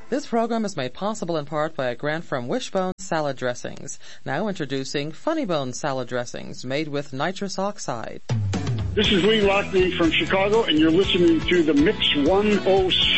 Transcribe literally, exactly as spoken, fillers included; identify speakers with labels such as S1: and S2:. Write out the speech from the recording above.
S1: This program is made possible in part by a grant from Wishbone Salad Dressings. Now introducing Funny Bone Salad Dressings made with nitrous oxide.
S2: This is Lee Lockney from Chicago, and you're listening to the Mix one oh six.